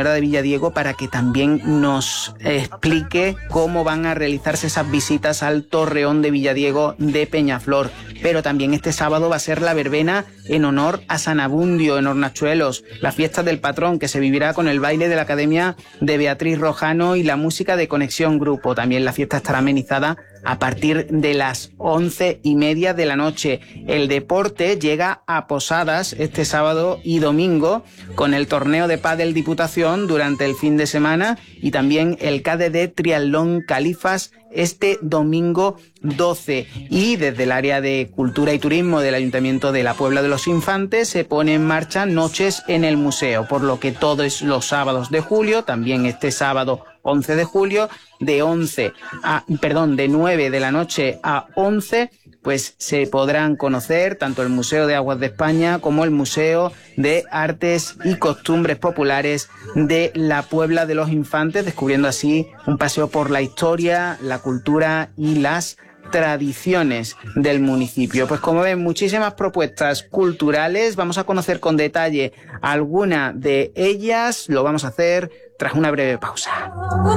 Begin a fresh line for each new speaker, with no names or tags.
Señora de Villadiego para que también nos explique cómo van a realizarse esas visitas al Torreón de Villadiego de Peñaflor. Pero también este sábado va a ser la verbena en honor a San Abundio en Hornachuelos, la fiesta del patrón que se vivirá con el baile de la Academia de Beatriz Rojano y la música de Conexión Grupo. También la fiesta estará amenizada a partir de las 11:30 de la noche. El deporte llega a Posadas este sábado y domingo con el torneo de pádel Diputación durante el fin de semana y también el KDD Triatlón Califas este domingo 12. Y desde el área de Cultura y Turismo del Ayuntamiento de la Puebla de los Infantes se pone en marcha Noches en el Museo, por lo que todos los sábados de julio, también este sábado 11 de julio, de 9 de la noche a 11, pues se podrán conocer tanto el Museo de Aguas de España como el Museo de Artes y Costumbres Populares de la Puebla de los Infantes, descubriendo así un paseo por la historia, la cultura y las tradiciones del municipio. Pues como ven, muchísimas propuestas culturales. Vamos a conocer con detalle alguna de ellas. Lo vamos a hacer tras una breve pausa.